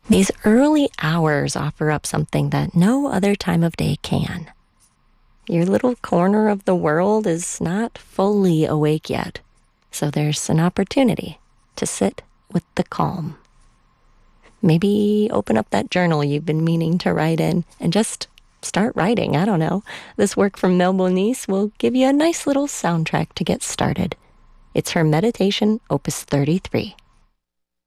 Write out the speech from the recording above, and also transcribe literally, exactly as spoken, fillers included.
These early hours offer up something that no other time of day can. Your little corner of the world is not fully awake yet, so there's an opportunity to sit with the calm. Maybe open up that journal you've been meaning to write in and just start writing. I don't know. This work from Mel Bonis will give you a nice little soundtrack to get started. It's her meditation, Opus thirty-three.